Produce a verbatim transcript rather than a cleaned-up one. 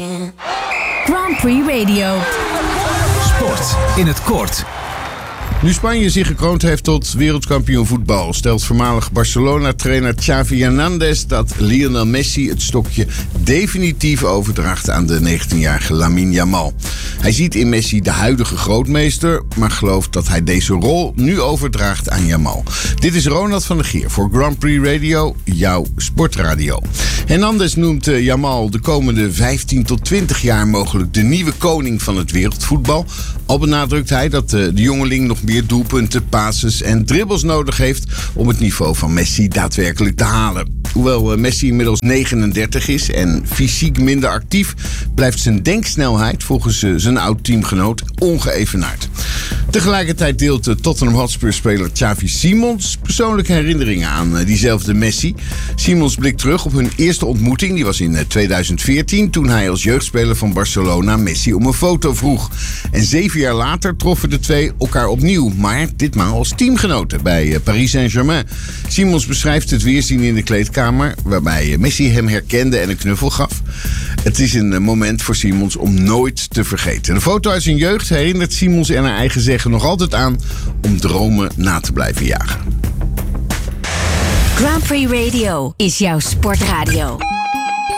Grand Prix Radio. Sport in het kort. Nu Spanje zich gekroond heeft tot wereldkampioen voetbal, stelt voormalig Barcelona-trainer Xavi Hernandez dat Lionel Messi het stokje definitief overdraagt aan de negentienjarige Lamine Yamal. Hij ziet in Messi de huidige grootmeester, maar gelooft dat hij deze rol nu overdraagt aan Yamal. Dit is Ronald van der Gier voor Grand Prix Radio, jouw sportradio. Hernandez noemt Yamal de komende vijftien tot twintig jaar mogelijk de nieuwe koning van het wereldvoetbal. Al benadrukt hij dat de jongeling nog meer doelpunten, passes en dribbles nodig heeft om het niveau van Messi daadwerkelijk te halen. Hoewel Messi inmiddels negenendertig is en fysiek minder actief, blijft zijn denksnelheid volgens zijn oud-teamgenoot ongeëvenaard. Tegelijkertijd deelt de Tottenham Hotspur-speler Xavi Simons persoonlijke herinneringen aan diezelfde Messi. Simons blikt terug op hun eerste ontmoeting, die was in tweeduizend veertien, toen hij als jeugdspeler van Barcelona Messi om een foto vroeg. En zeven jaar later troffen de twee elkaar opnieuw, maar ditmaal als teamgenoten bij Paris Saint-Germain. Simons beschrijft het weerzien in de kleedkamer, waarbij Messi hem herkende en een knuffel gaf. Het is een moment voor Simons om nooit te vergeten. De foto uit zijn jeugd herinnert Simons en naar eigen zeggen nog altijd aan om dromen na te blijven jagen. Grand Prix Radio is jouw sportradio.